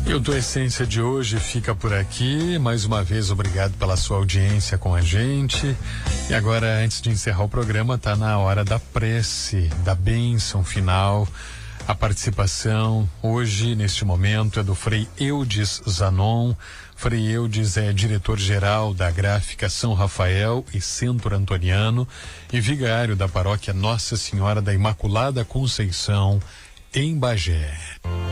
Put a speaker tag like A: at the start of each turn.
A: E o Tua Essência de hoje fica por aqui. Mais uma vez, obrigado pela sua audiência com a gente. E agora, antes de encerrar o programa, tá na hora da prece, da bênção final. A participação hoje, neste momento, é do Frei Eudes Zanon. Frei Eudes é diretor-geral da Gráfica São Rafael e Centro Antoniano e vigário da paróquia Nossa Senhora da Imaculada Conceição, em Bagé.